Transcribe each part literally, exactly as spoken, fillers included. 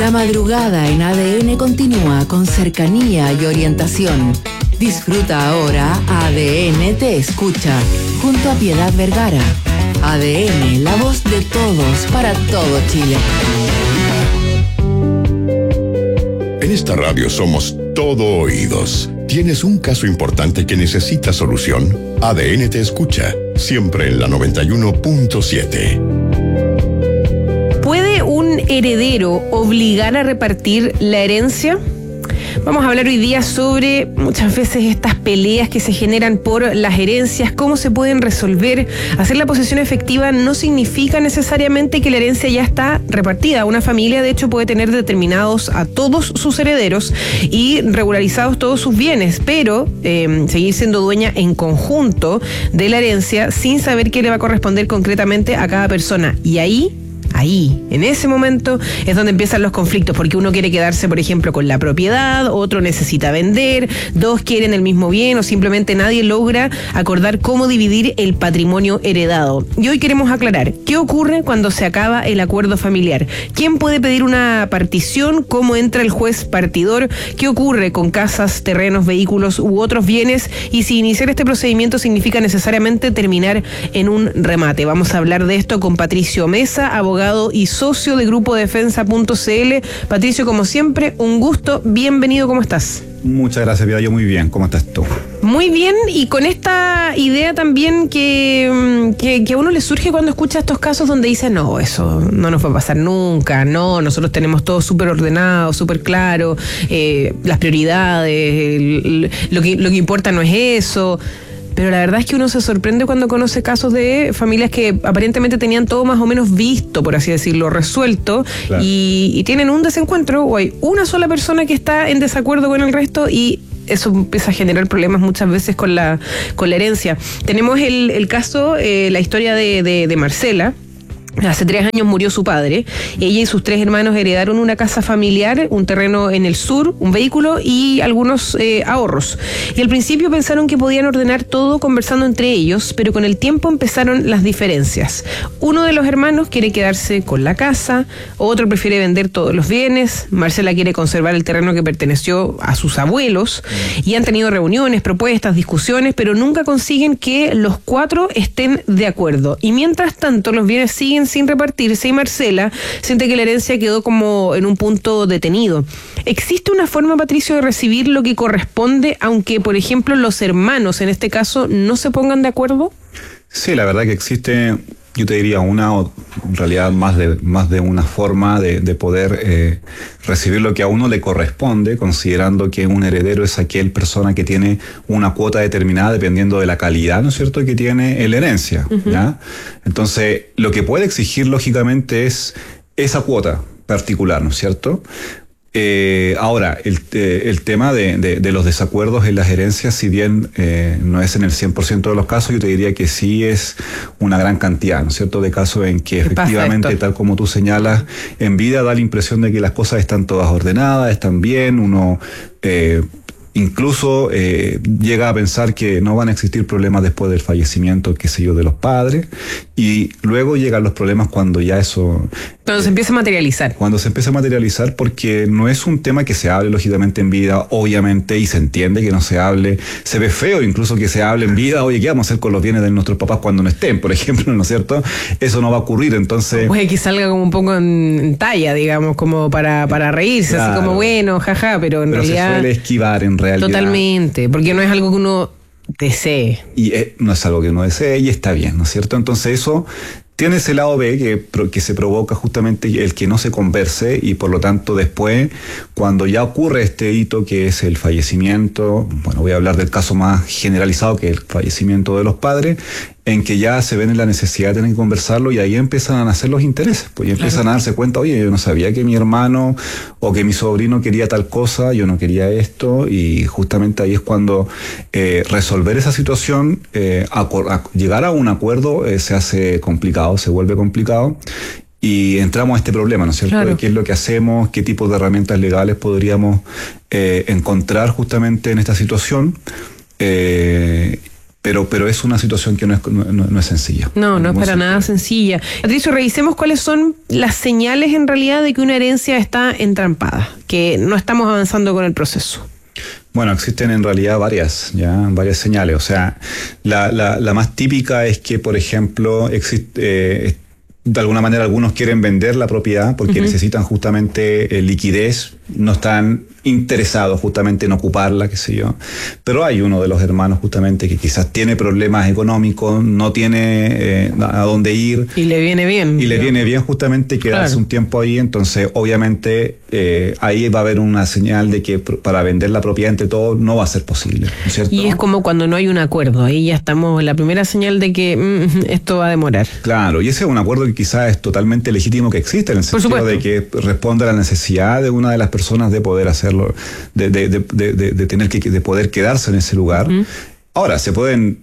La madrugada en A D N continúa con cercanía y orientación. Disfruta ahora A D N Te Escucha, junto a Piedad Vergara. A D N, la voz de todos para todo Chile. En esta radio somos todo oídos. ¿Tienes un caso importante que necesita solución? A D N Te Escucha, siempre en la noventa y uno punto siete. ¿Puede un heredero obligar a repartir la herencia? Vamos a hablar hoy día sobre muchas veces estas peleas que se generan por las herencias, cómo se pueden resolver. Hacer la posesión efectiva no significa necesariamente que la herencia ya está repartida. Una familia, de hecho, puede tener determinados a todos sus herederos y regularizados todos sus bienes, pero eh, seguir siendo dueña en conjunto de la herencia sin saber qué le va a corresponder concretamente a cada persona. Y ahí... Ahí, en ese momento, es donde empiezan los conflictos, porque uno quiere quedarse, por ejemplo, con la propiedad, otro necesita vender, dos quieren el mismo bien o simplemente nadie logra acordar cómo dividir el patrimonio heredado. Y hoy queremos aclarar, ¿qué ocurre cuando se acaba el acuerdo familiar? ¿Quién puede pedir una partición? ¿Cómo entra el juez partidor? ¿Qué ocurre con casas, terrenos, vehículos u otros bienes? Y si iniciar este procedimiento significa necesariamente terminar en un remate. Vamos a hablar de esto con Patricio Mesa, abogado y socio de Grupo Defensa punto C L. Patricio, como siempre, un gusto. Bienvenido, ¿cómo estás? Muchas gracias, Piedad. Yo muy bien. ¿Cómo estás tú? Muy bien, y con esta idea también que, que, que a uno le surge cuando escucha estos casos donde dice, no, eso no nos va a pasar nunca, no, nosotros tenemos todo súper ordenado, súper claro, eh, las prioridades, el, lo que, lo que importa no es eso. Pero la verdad es que uno se sorprende cuando conoce casos de familias que aparentemente tenían todo más o menos visto, por así decirlo, resuelto, claro. y, y tienen un desencuentro, o hay una sola persona que está en desacuerdo con el resto y eso empieza a generar problemas muchas veces con la, con la herencia. Tenemos el, el caso, eh, la historia de, de, de Marcela. Hace tres años murió su padre. Ella y sus tres hermanos heredaron una casa familiar, un terreno en el sur, un vehículo y algunos eh, ahorros. Y al principio pensaron que podían ordenar todo conversando entre ellos, pero con el tiempo empezaron las diferencias. Uno de los hermanos quiere quedarse con la casa, otro prefiere vender todos los bienes, Marcela quiere conservar el terreno que perteneció a sus abuelos, y han tenido reuniones, propuestas, discusiones, pero nunca consiguen que los cuatro estén de acuerdo. Y mientras tanto, los bienes siguen sin repartirse y Marcela siente que la herencia quedó como en un punto detenido. ¿Existe una forma, Patricio, de recibir lo que corresponde, aunque, por ejemplo, los hermanos, en este caso, no se pongan de acuerdo? Sí, la verdad que existe, yo te diría una, o en realidad más de, más de una forma de, de poder eh, recibir lo que a uno le corresponde, considerando que un heredero es aquel persona que tiene una cuota determinada dependiendo de la calidad, ¿no es cierto?, que tiene la herencia, uh-huh. ¿ya? Entonces, lo que puede exigir, lógicamente, es esa cuota particular, ¿no es cierto? Eh, ahora, el, eh, el tema de, de, de los desacuerdos en las herencias, si bien eh, no es en el cien por ciento de los casos, yo te diría que sí es una gran cantidad, ¿no es cierto?, de casos en que efectivamente, tal como tú señalas, en vida da la impresión de que las cosas están todas ordenadas, están bien, uno... Eh, Incluso eh, llega a pensar que no van a existir problemas después del fallecimiento, qué sé yo, de los padres, y luego llegan los problemas cuando ya eso... Cuando eh, se empieza a materializar. Cuando se empieza a materializar, porque no es un tema que se hable lógicamente en vida, obviamente, y se entiende que no se hable, se ve feo incluso que se hable en vida, oye, ¿qué vamos a hacer con los bienes de nuestros papás cuando no estén, por ejemplo, ¿no es cierto? Eso no va a ocurrir, entonces... Puede que salga como un poco en talla, digamos, como para, para reírse, claro. Así como bueno, jaja, pero en pero realidad... se suele esquivar en realidad. Totalmente, porque no es algo que uno desee. Y eh, no es algo que uno desee y está bien, ¿no es cierto? Entonces eso tiene ese lado B que, que se provoca justamente el que no se converse y por lo tanto después, cuando ya ocurre este hito que es el fallecimiento, bueno, voy a hablar del caso más generalizado que es el fallecimiento de los padres, en que ya se ven en la necesidad de tener que conversarlo y ahí empiezan a nacer los intereses, pues ya empiezan claro. a darse cuenta, oye, yo no sabía que mi hermano o que mi sobrino quería tal cosa, yo no quería esto, y justamente ahí es cuando eh, resolver esa situación, eh, a, a llegar a un acuerdo eh, se hace complicado, se vuelve complicado. Y entramos a este problema, ¿no es cierto? Claro. ¿Qué es lo que hacemos? ¿Qué tipo de herramientas legales podríamos eh, encontrar justamente en esta situación? Eh, Pero, pero es una situación que no es, no, no es sencilla. No, no es para nada sencilla. Patricio, revisemos cuáles son las señales en realidad de que una herencia está entrampada, que no estamos avanzando con el proceso. Bueno, existen en realidad varias, ya, varias señales. O sea, la, la, la más típica es que, por ejemplo, existe, eh, de alguna manera algunos quieren vender la propiedad porque uh-huh. necesitan justamente eh, liquidez, no están interesados justamente en ocuparla, qué sé yo. Pero hay uno de los hermanos justamente que quizás tiene problemas económicos, no tiene eh, a dónde ir. Y le viene bien. Y le ¿no? viene bien justamente quedarse claro. un tiempo ahí, entonces obviamente eh, ahí va a haber una señal de que para vender la propiedad entre todos no va a ser posible, ¿no es cierto? Y es como cuando no hay un acuerdo, ahí ya estamos en la primera señal de que mm, esto va a demorar. Claro, y ese es un acuerdo que quizás es totalmente legítimo que existe, en el sentido de que responde a la necesidad de una de las personas de poder hacerlo, de, de, de, de, de, de tener que de poder quedarse en ese lugar. Uh-huh. Ahora, se pueden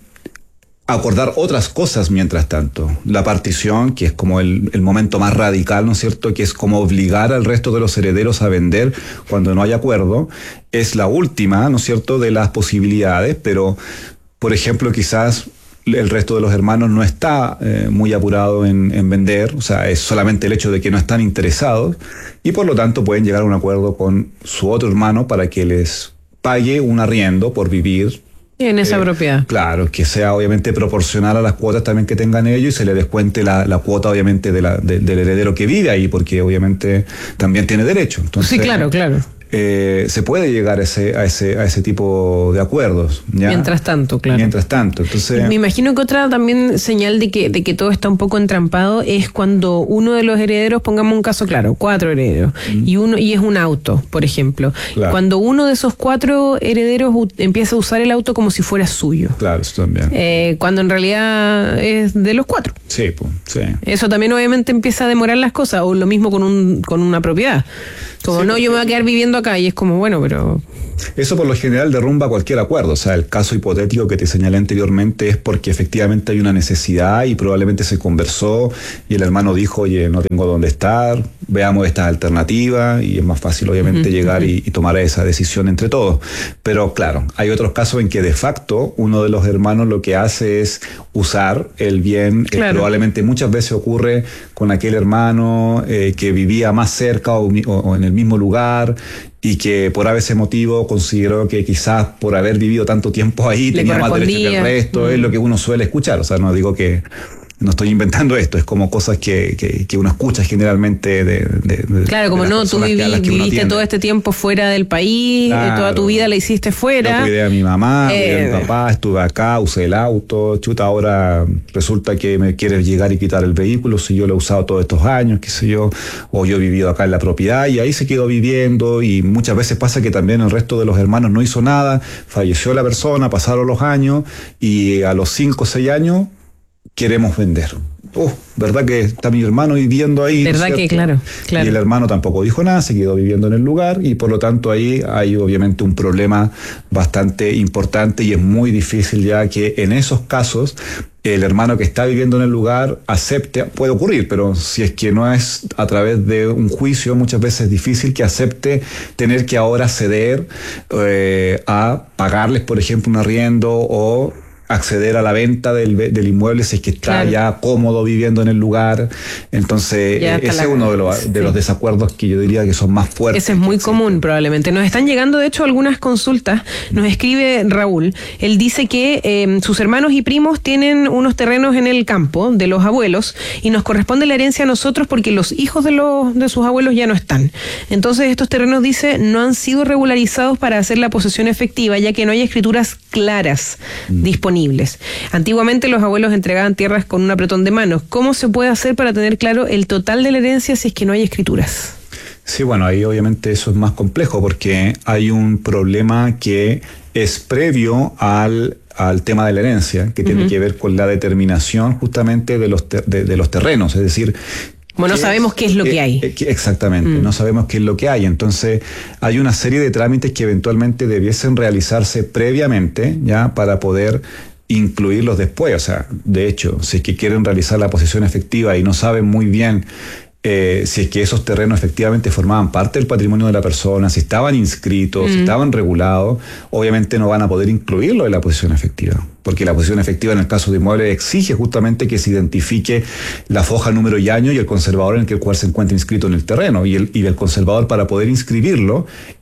acordar otras cosas mientras tanto. La partición, que es como el, el momento más radical, ¿no es cierto?, que es como obligar al resto de los herederos a vender cuando no hay acuerdo, es la última, ¿no es cierto?, de las posibilidades, pero, por ejemplo, quizás el resto de los hermanos no está eh, muy apurado en, en vender, o sea, es solamente el hecho de que no están interesados y por lo tanto pueden llegar a un acuerdo con su otro hermano para que les pague un arriendo por vivir en esa eh, propiedad. Claro, que sea obviamente proporcional a las cuotas también que tengan ellos y se le descuente la, la cuota obviamente de la, de, del heredero que vive ahí, porque obviamente también tiene derecho. Entonces, sí, claro, claro. Eh, se puede llegar a ese, a ese, a ese tipo de acuerdos, ¿ya? Mientras tanto, claro. Mientras tanto, entonces. Me imagino que otra también señal de que, de que todo está un poco entrampado es cuando uno de los herederos, pongamos un caso claro, cuatro herederos, mm. y uno, y es un auto, por ejemplo. Claro. Cuando uno de esos cuatro herederos u, empieza a usar el auto como si fuera suyo. Claro, eso también. Eh, cuando en realidad es de los cuatro. Sí, pues, sí. Eso también obviamente empieza a demorar las cosas, o lo mismo con un, con una propiedad. Como, sí, no, yo me voy a quedar viviendo acá, y es como, bueno, pero. Eso por lo general derrumba cualquier acuerdo. O sea, el caso hipotético que te señalé anteriormente es porque efectivamente hay una necesidad y probablemente se conversó y el hermano dijo, oye, no tengo dónde estar, veamos estas alternativas, y es más fácil obviamente uh-huh, llegar uh-huh. y, y tomar esa decisión entre todos. Pero claro, hay otros casos en que de facto uno de los hermanos lo que hace es usar el bien, claro. eh, probablemente muchas veces ocurre con aquel hermano eh, que vivía más cerca o, o, o en el mismo lugar, y que por ese motivo consideró que quizás por haber vivido tanto tiempo ahí le tenía más derecho que el resto, mm. es lo que uno suele escuchar. O sea, no digo que no estoy inventando esto, es como cosas que, que, que uno escucha generalmente de, de, de claro, como de no, tú viví, viviste todo este tiempo fuera del país, claro. toda tu vida la hiciste fuera. Yo cuidé a mi mamá, eh, cuidé a mi papá, estuve acá, usé el auto, chuta, ahora resulta que me quieres llegar y quitar el vehículo si yo lo he usado todos estos años, qué sé yo, o yo he vivido acá en la propiedad, y ahí se quedó viviendo, y muchas veces pasa que también el resto de los hermanos no hizo nada, falleció la persona, pasaron los años, y a los cinco o seis años queremos vender. Oh, ¿verdad que está mi hermano viviendo ahí? ¿Verdad que claro, claro? Y el hermano tampoco dijo nada, se quedó viviendo en el lugar, y por lo tanto ahí hay obviamente un problema bastante importante, y es muy difícil ya que en esos casos el hermano que está viviendo en el lugar acepte, puede ocurrir, pero si es que no es a través de un juicio, muchas veces es difícil que acepte tener que ahora ceder eh, a pagarles, por ejemplo, un arriendo o acceder a la venta del, del inmueble si es que está claro. ya cómodo viviendo en el lugar. Entonces, eh, ese la... es uno de los, sí. de los desacuerdos que yo diría que son más fuertes. Ese es muy común, probablemente. Nos están llegando, de hecho, algunas consultas. Nos escribe Raúl. Él dice que eh, sus hermanos y primos tienen unos terrenos en el campo de los abuelos y nos corresponde la herencia a nosotros porque los hijos de, los, de sus abuelos ya no están. Entonces, estos terrenos, dice, no han sido regularizados para hacer la posesión efectiva, ya que no hay escrituras claras mm. disponibles. Antiguamente los abuelos entregaban tierras con un apretón de manos. ¿Cómo se puede hacer para tener claro el total de la herencia si es que no hay escrituras? Sí, bueno, ahí obviamente eso es más complejo porque hay un problema que es previo al, al tema de la herencia, que tiene uh-huh. que ver con la determinación justamente de los, ter, de, de los terrenos, es decir, bueno, no sabemos qué es lo que hay. Exactamente, mm. no sabemos qué es lo que hay. Entonces, hay una serie de trámites que eventualmente debiesen realizarse previamente, ya, para poder incluirlos después. O sea, de hecho, si es que quieren realizar la posesión efectiva y no saben muy bien Eh, si es que esos terrenos efectivamente formaban parte del patrimonio de la persona, si estaban inscritos, mm. si estaban regulados, obviamente no van a poder incluirlo en la posesión efectiva, porque la posesión efectiva en el caso de inmuebles exige justamente que se identifique la foja, número y año y el conservador en el cual se encuentra inscrito en el terreno, y el, y el conservador, para poder inscribirlo,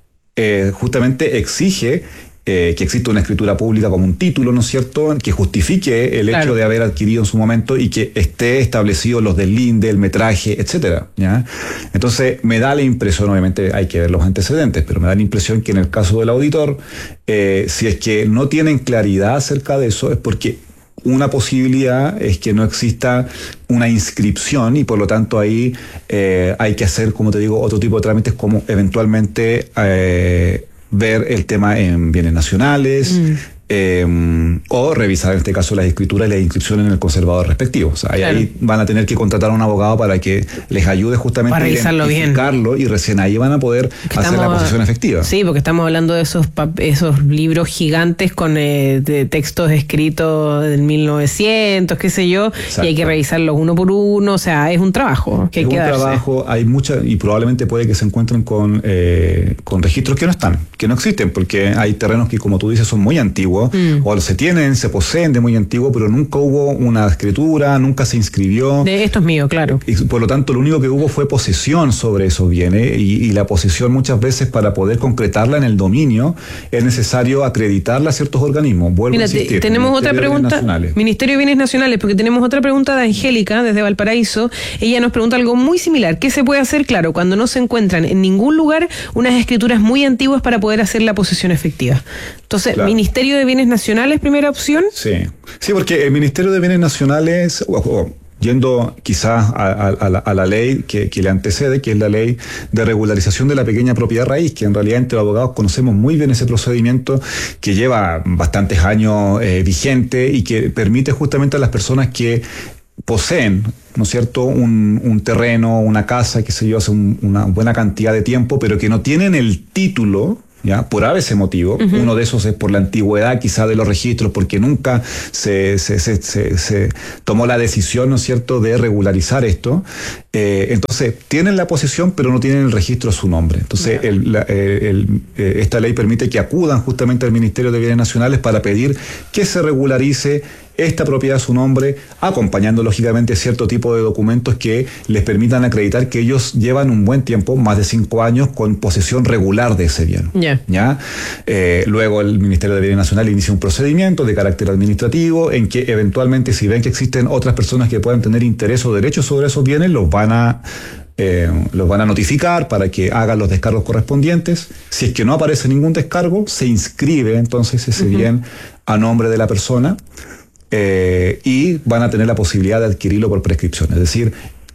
eh, justamente exige Eh, que existe una escritura pública como un título, ¿no es cierto?, que justifique el claro. hecho de haber adquirido en su momento y que esté establecido los deslinde, el metraje, etcétera, ¿ya? Entonces, me da la impresión, obviamente hay que ver los antecedentes, pero me da la impresión que en el caso del auditor, eh, si es que no tienen claridad acerca de eso, es porque una posibilidad es que no exista una inscripción y por lo tanto ahí eh, hay que hacer, como te digo, otro tipo de trámites, como eventualmente eh, ver el tema en bienes nacionales, mm. eh, o revisar en este caso las escrituras y las inscripciones en el conservador respectivo. O sea, claro. ahí van a tener que contratar a un abogado para que les ayude justamente a identificarlo bien. Y recién ahí van a poder que hacer estamos, la posesión efectiva. Sí, porque estamos hablando de esos esos libros gigantes con eh, de textos escritos en mil novecientos, qué sé yo, exacto. y hay que revisarlos uno por uno. O sea, es un trabajo que hay es que un darse. trabajo, hay muchas, y probablemente puede que se encuentren con, eh, con registros que no están, que no existen, porque hay terrenos que, como tú dices, son muy antiguos, Mm. o se tienen, se poseen de muy antiguo, pero nunca hubo una escritura, nunca se inscribió. De esto es mío, claro. Y por lo tanto, lo único que hubo fue posesión sobre esos bienes, y, y la posesión muchas veces, para poder concretarla en el dominio, es necesario acreditarla a ciertos organismos. Vuelvo Mira, a insistir. Te, tenemos otra pregunta. Ministerio de Bienes Nacionales, porque tenemos otra pregunta de Angélica, desde Valparaíso. Ella nos pregunta algo muy similar. ¿Qué se puede hacer, claro, cuando no se encuentran en ningún lugar unas escrituras muy antiguas para poder hacer la posesión efectiva? Entonces, claro. Ministerio de Bienes Nacionales, primera opción. Sí, sí, porque el Ministerio de Bienes Nacionales, oh, oh, yendo quizás a, a, a, la, a la ley que, que le antecede, que es la ley de regularización de la pequeña propiedad raíz, que en realidad entre los abogados conocemos muy bien ese procedimiento, que lleva bastantes años eh, vigente y que permite justamente a las personas que poseen, ¿no es cierto?, un, un terreno, una casa, qué sé yo, hace un, una buena cantidad de tiempo, pero que no tienen el título, ¿ya? Por a veces motivo. Uh-huh. Uno de esos es por la antigüedad quizá de los registros, porque nunca se, se, se, se, se tomó la decisión, ¿no es cierto?, de regularizar esto. Eh, entonces, tienen la posesión, pero no tienen el registro a su nombre. Entonces, uh-huh. el, la, el, el, esta ley permite que acudan justamente al Ministerio de Bienes Nacionales para pedir que se regularice esta propiedad a su nombre, acompañando lógicamente cierto tipo de documentos que les permitan acreditar que ellos llevan un buen tiempo, más de cinco años, con posesión regular de ese bien. Yeah. ¿Ya? Eh, luego el Ministerio de Bienes Nacionales inicia un procedimiento de carácter administrativo en que eventualmente, si ven que existen otras personas que puedan tener interés o derechos sobre esos bienes, los van a Eh, los van a notificar para que hagan los descargos correspondientes. Si es que no aparece ningún descargo, se inscribe entonces ese uh-huh. bien a nombre de la persona, eh, y van a tener la posibilidad de adquirirlo por prescripción. Es decir,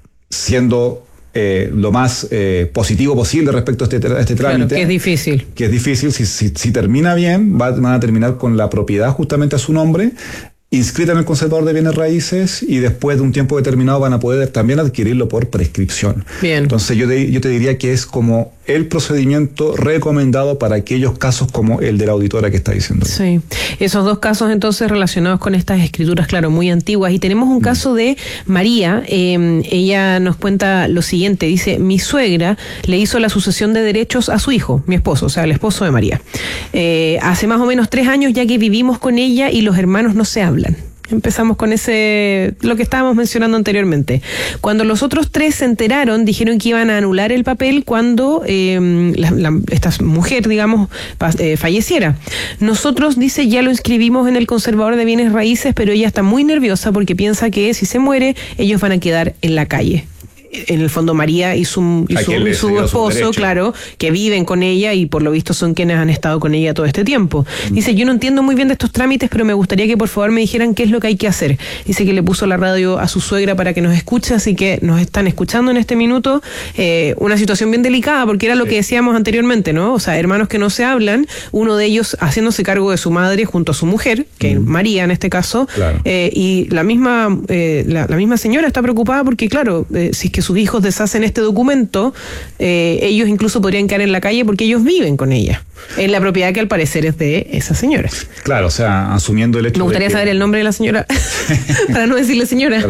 siendo eh, lo más eh, positivo posible respecto a este, a este trámite. Claro, que es difícil. Que es difícil. Si, si, si termina bien, va, van a terminar con la propiedad justamente a su nombre, inscrita en el conservador de bienes raíces, y después de un tiempo determinado van a poder también adquirirlo por prescripción. Bien. Entonces yo te, yo te diría que es como el procedimiento recomendado para aquellos casos como el de la auditora que está diciendo. Sí, esos dos casos entonces relacionados con estas escrituras, claro, muy antiguas. Y tenemos un caso de María. Eh, ella nos cuenta lo siguiente, dice: mi suegra le hizo la sucesión de derechos a su hijo, mi esposo, o sea, el esposo de María. Eh, hace más o menos tres años ya que vivimos con ella y los hermanos no se hablan. Empezamos con ese, lo que estábamos mencionando anteriormente. Cuando los otros tres se enteraron, dijeron que iban a anular el papel cuando eh, la, la, esta mujer, digamos, eh, falleciera. Nosotros, dice, ya lo inscribimos en el conservador de bienes raíces, pero ella está muy nerviosa porque piensa que si se muere, ellos van a quedar en la calle. En el fondo, María y su, y su, y su esposo, claro, que viven con ella y por lo visto son quienes han estado con ella todo este tiempo. Mm. Dice: yo no entiendo muy bien de estos trámites, pero me gustaría que por favor me dijeran qué es lo que hay que hacer. Dice que le puso la radio a su suegra para que nos escuche, así que nos están escuchando en este minuto. Eh, una situación bien delicada, porque era lo que decíamos anteriormente, ¿no? O sea, hermanos que no se hablan, uno de ellos haciéndose cargo de su madre junto a su mujer, que mm. es María en este caso, claro. eh, y la misma, eh, la, la misma señora está preocupada porque, claro, eh, si es que que sus hijos deshacen este documento, eh, ellos incluso podrían caer en la calle porque ellos viven con ella, en la propiedad que al parecer es de esa señora. Claro, o sea, asumiendo el hecho de Me gustaría de que... saber el nombre de la señora, para no decirle señora.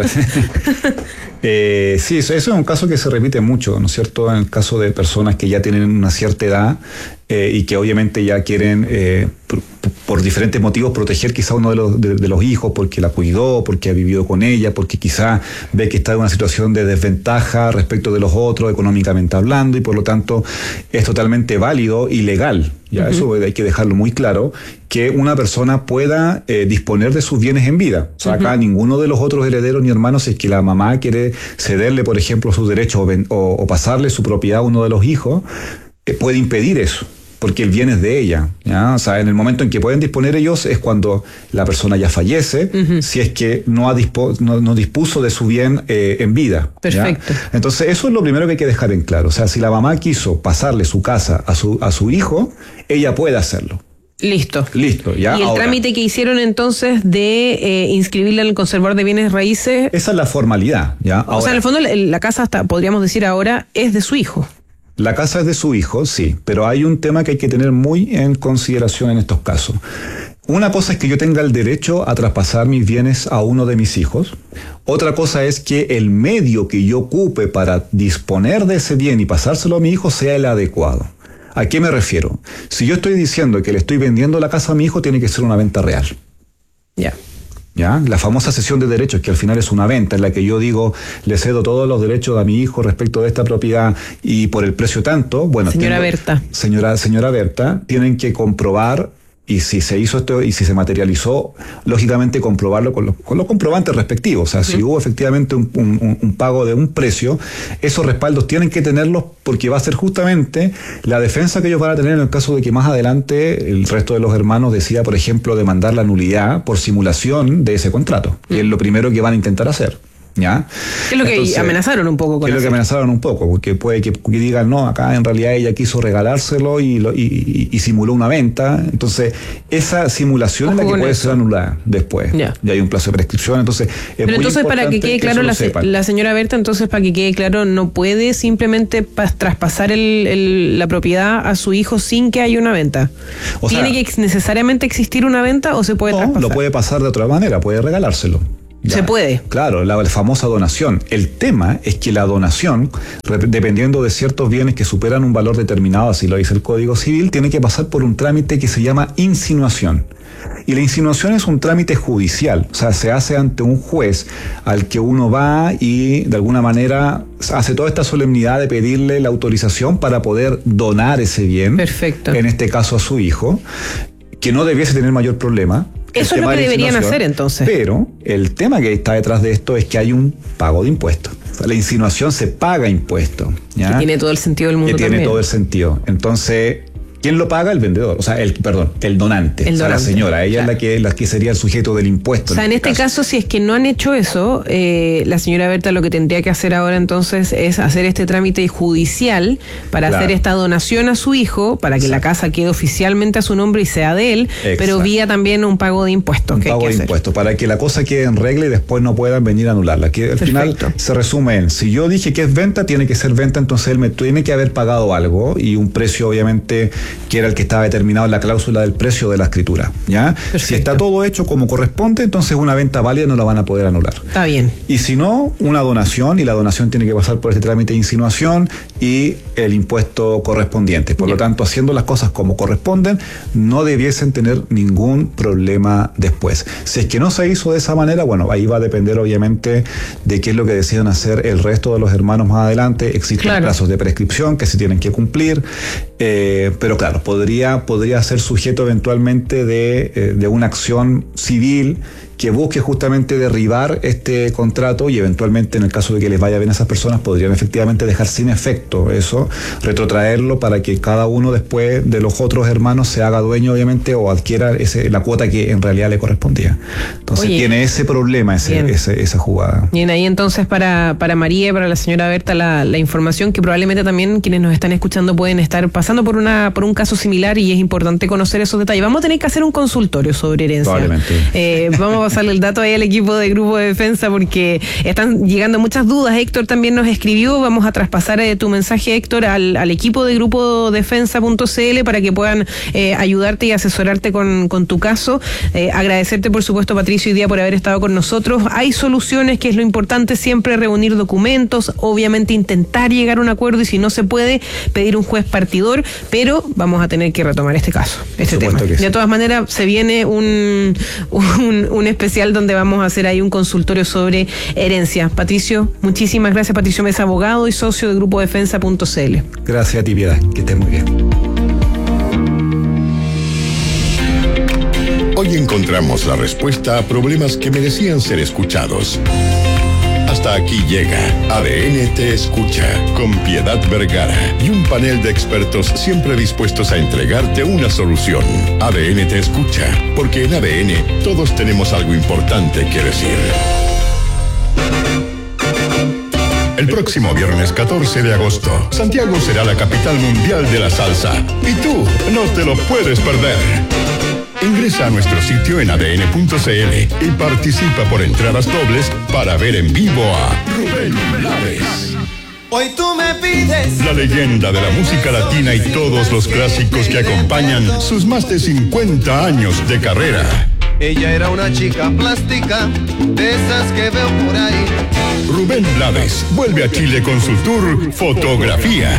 Eh, sí, eso, eso es un caso que se repite mucho, ¿no es cierto? En el caso de personas que ya tienen una cierta edad eh, y que obviamente ya quieren, eh, por, por diferentes motivos, proteger quizá uno de los, de, de los hijos porque la cuidó, porque ha vivido con ella, porque quizá ve que está en una situación de desventaja respecto de los otros, económicamente hablando, y por lo tanto es totalmente válido y legal. Ya, uh-huh. Eso hay que dejarlo muy claro, que una persona pueda eh, disponer de sus bienes en vida. O sea, uh-huh. acá ninguno de los otros herederos ni hermanos, si es que la mamá quiere cederle, por ejemplo, sus derechos o, ven, o, o pasarle su propiedad a uno de los hijos, eh, puede impedir eso, porque el bien es de ella, ¿ya? O sea, en el momento en que pueden disponer ellos es cuando la persona ya fallece, uh-huh. si es que no, ha dispo, no, no dispuso de su bien eh, en vida. Perfecto. ¿Ya? Entonces, eso es lo primero que hay que dejar en claro. O sea, si la mamá quiso pasarle su casa a su, a su hijo, ella puede hacerlo. Listo. Listo, ya. Y el ahora, trámite que hicieron entonces de eh, inscribirla en el conservador de bienes raíces. Esa es la formalidad, ¿ya? Ahora, o sea, en el fondo la, la casa, hasta podríamos decir ahora, es de su hijo. La casa es de su hijo, sí, pero hay un tema que hay que tener muy en consideración en estos casos. Una cosa es que yo tenga el derecho a traspasar mis bienes a uno de mis hijos. Otra cosa es que el medio que yo ocupe para disponer de ese bien y pasárselo a mi hijo sea el adecuado. ¿A qué me refiero? Si yo estoy diciendo que le estoy vendiendo la casa a mi hijo, tiene que ser una venta real. Ya. ¿Ya? La famosa cesión de derechos, que al final es una venta en la que yo digo, le cedo todos los derechos a mi hijo respecto de esta propiedad y por el precio tanto, bueno, señora tengo, Berta. Señora, señora Berta, tienen que comprobar, y si se hizo esto y si se materializó, lógicamente comprobarlo con los, con los comprobantes respectivos. O sea, uh-huh. si hubo efectivamente un, un, un pago de un precio, esos respaldos tienen que tenerlos porque va a ser justamente la defensa que ellos van a tener en el caso de que más adelante el resto de los hermanos decida, por ejemplo, demandar la nulidad por simulación de ese contrato. Uh-huh. Y es lo primero que van a intentar hacer. ¿Ya? Es lo que Entonces, amenazaron un poco con es lo que amenazaron un poco, porque puede que, que digan, no, acá en realidad ella quiso regalárselo y, lo, y, y, y simuló una venta. Entonces, esa simulación Ojo es la que puede eso. ser anulada después. Ya. ya hay un plazo de prescripción. Entonces, es Pero muy entonces, para que quede claro, que la, se, la señora Berta, entonces, para que quede claro, no puede simplemente pas, traspasar el, el, la propiedad a su hijo sin que haya una venta. O ¿Tiene sea, que necesariamente existir una venta o se puede no, traspasar? Lo puede pasar de otra manera, puede regalárselo. Ya, se puede. Claro, la, la famosa donación. El tema es que la donación, dependiendo de ciertos bienes que superan un valor determinado, así lo dice el Código Civil, tiene que pasar por un trámite que se llama insinuación. Y la insinuación es un trámite judicial, o sea, se hace ante un juez al que uno va y de alguna manera hace toda esta solemnidad de pedirle la autorización para poder donar ese bien. Perfecto. En este caso a su hijo, que no debiese tener mayor problema. Eso es lo que deberían hacer entonces. Pero el tema que está detrás de esto es que hay un pago de impuestos. O sea, la insinuación se paga impuesto. ¿Ya? Que tiene todo el sentido del mundo. Que tiene también. todo el sentido. Entonces, ¿quién lo paga? El vendedor. O sea, el, perdón, el donante. El o sea, donante. la señora. Ella Claro. es la que, la que sería el sujeto del impuesto. O sea, en este caso, caso si es que no han hecho eso, eh, la señora Berta lo que tendría que hacer ahora entonces es hacer este trámite judicial para claro. hacer esta donación a su hijo, para que Exacto. la casa quede oficialmente a su nombre y sea de él, Exacto. pero vía también un pago de impuestos. Un que pago hay que de hacer. impuestos, para que la cosa quede en regla y después no puedan venir a anularla. Que al Perfecto. final se resume en, si yo dije que es venta, tiene que ser venta, entonces él me tiene que haber pagado algo y un precio obviamente que era el que estaba determinado en la cláusula del precio de la escritura. ¿Ya? Si está todo hecho como corresponde, entonces una venta válida no la van a poder anular. Está bien. Y si no, una donación, y la donación tiene que pasar por este trámite de insinuación y el impuesto correspondiente. Por bien. lo tanto, haciendo las cosas como corresponden, no debiesen tener ningún problema después. Si es que no se hizo de esa manera, bueno, ahí va a depender obviamente de qué es lo que decidan hacer el resto de los hermanos más adelante. Existen claro. plazos de prescripción que se tienen que cumplir, eh, pero claro, podría, podría ser sujeto eventualmente de, eh, de una acción civil que busque justamente derribar este contrato y eventualmente, en el caso de que les vaya bien a esas personas, podrían efectivamente dejar sin efecto eso, retrotraerlo para que cada uno después de los otros hermanos se haga dueño, obviamente, o adquiera ese, la cuota que en realidad le correspondía. Entonces Oye, tiene ese problema, ese, ese, esa jugada. Bien, ahí entonces para, para María y para la señora Berta la, la información que probablemente también quienes nos están escuchando pueden estar pasando por una por un caso similar y es importante conocer esos detalles. Vamos a tener que hacer un consultorio sobre herencia. Probablemente. Eh, vamos a pasarle el dato ahí al equipo de Grupo de Defensa porque están llegando muchas dudas. Héctor también nos escribió, vamos a traspasar eh, tu mensaje, Héctor, al, al equipo de Grupo Defensa punto c l para que puedan eh, ayudarte y asesorarte con, con tu caso. Eh, agradecerte, por supuesto, Patricio, hoy día por haber estado con nosotros. Hay soluciones, que es lo importante, siempre reunir documentos, obviamente intentar llegar a un acuerdo y si no se puede, pedir un juez partidor, pero vamos a tener que retomar este caso, este tema. Sí. De todas maneras, se viene un, un, un especial donde vamos a hacer ahí un consultorio sobre herencia. Patricio, muchísimas gracias. Patricio Mesa, abogado y socio de Grupo Defensa punto c l. Gracias a ti, Piedad, que estés muy bien. Hoy encontramos la respuesta a problemas que merecían ser escuchados. Hasta aquí llega A D N Te Escucha, con Piedad Vergara y un panel de expertos siempre dispuestos a entregarte una solución. A D N Te Escucha, porque en A D N todos tenemos algo importante que decir. El próximo viernes catorce de agosto, Santiago será la capital mundial de la salsa. Y tú no te lo puedes perder. Ingresa a nuestro sitio en A D N punto c l y participa por entradas dobles para ver en vivo a Rubén Blades. Hoy tú me pides La leyenda de la música latina y todos los clásicos que acompañan sus más de cincuenta años de carrera. Ella era una chica plástica, de esas que veo por ahí. Rubén Blades vuelve a Chile con su tour Fotografía.